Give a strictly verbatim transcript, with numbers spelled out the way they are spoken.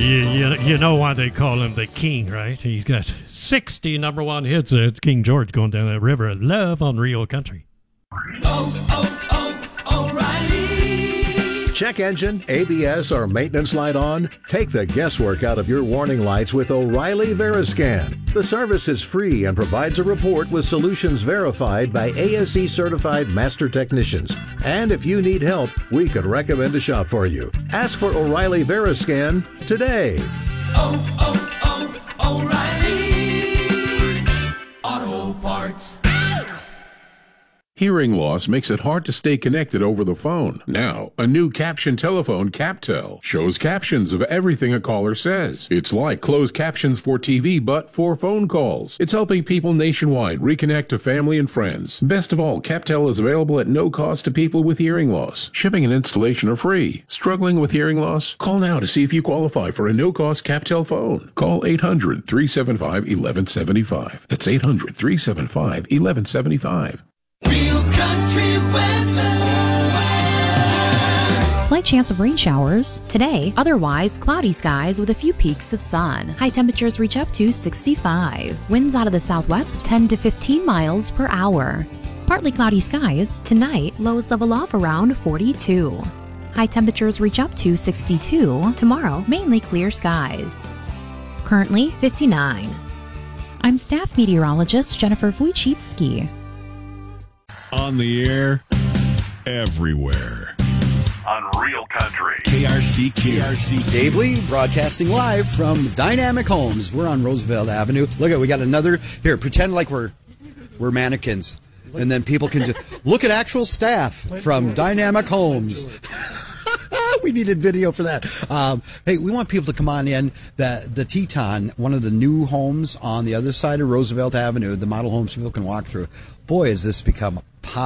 You, you, you know why they call him the king, right? He's got sixty number one hits. It's King George going down that river of love on Rio Country. Oh, oh, oh, O'Reilly. Check engine, A B S, or maintenance light on? Take the guesswork out of your warning lights with O'Reilly Veriscan. The service is free and provides a report with solutions verified by A S E certified master technicians. And if you need help, we could recommend a shop for you. Ask for O'Reilly Veriscan today. Oh, oh, oh, O'Reilly Auto Parts. Hearing loss makes it hard to stay connected over the phone. Now, a new caption telephone, CapTel, shows captions of everything a caller says. It's like closed captions for T V, but for phone calls. It's helping people nationwide reconnect to family and friends. Best of all, CapTel is available at no cost to people with hearing loss. Shipping and installation are free. Struggling with hearing loss? Call now to see if you qualify for a no-cost CapTel phone. Call eight hundred, three seven five, one one seven five. That's eight hundred, three seven five, one one seven five. Real country weather. Slight chance of rain showers today, otherwise cloudy skies with a few peaks of sun. High temperatures reach up to sixty-five. Winds out of the southwest ten to fifteen miles per hour. Partly cloudy skies tonight, lows level off around forty-two. High temperatures reach up to sixty-two. Tomorrow, mainly clear skies. Currently fifty-nine. I'm staff meteorologist Jennifer Wojcicki. On the air, everywhere. On Real Country. K R C Q. K R C Q. Dave Lee broadcasting live from Dynamic Homes. We're on Roosevelt Avenue. Look at, we got another, here, pretend like we're we're mannequins. And then people can just, look at actual staff from Dynamic Homes. We needed video for that. Um, hey, we want people to come on in. The the Teton, one of the new homes on the other side of Roosevelt Avenue, the model homes people can walk through. Boy, has this become